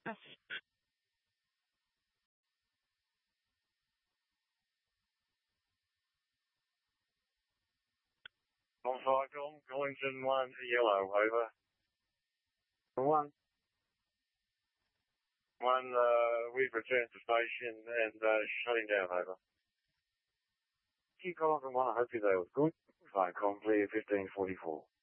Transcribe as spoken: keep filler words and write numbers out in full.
On Falcon, Collington one, yellow, over. One. One, uh, we've returned to station and, uh, shutting down, over. Keep calling from one, I hope your day was good. Falcon, clear fifteen forty-four.